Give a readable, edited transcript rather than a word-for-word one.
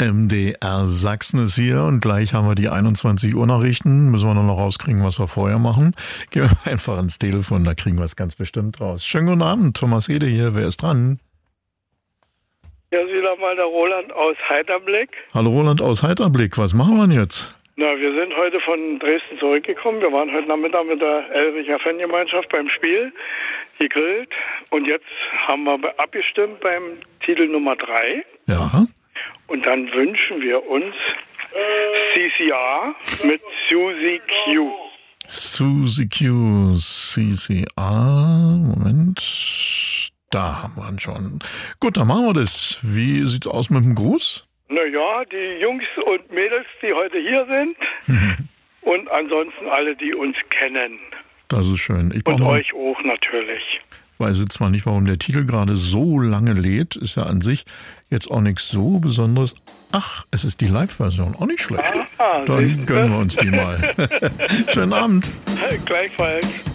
MDR Sachsen ist hier und gleich haben wir die 21 Uhr Nachrichten. Müssen wir nur noch rauskriegen, was wir vorher machen. Gehen wir einfach ins Telefon, da kriegen wir es ganz bestimmt raus. Schönen guten Abend, Thomas Hede hier. Wer ist dran? Ja, wieder mal der Roland aus Heiterblick. Hallo Roland aus Heiterblick, was machen wir denn jetzt? Na, wir sind heute von Dresden zurückgekommen. Wir waren heute Nachmittag mit der Elricher Fangemeinschaft beim Spiel, gegrillt. Und jetzt haben wir abgestimmt beim Titel Nummer 3. Ja. Und dann wünschen wir uns CCR mit Suzy Q. Suzy Q, CCR, Moment, da haben wir ihn schon. Gut, dann machen wir das. Wie sieht's aus mit dem Gruß? Naja, die Jungs und Mädels, die heute hier sind und ansonsten alle, die uns kennen. Das ist schön. Und euch auch natürlich. Ich weiß jetzt zwar nicht, warum der Titel gerade so lange lädt, ist ja an sich jetzt auch nichts so Besonderes. Ach, es ist die Live-Version, auch nicht schlecht. Dann gönnen wir uns die mal. Schönen Abend. Gleichfalls.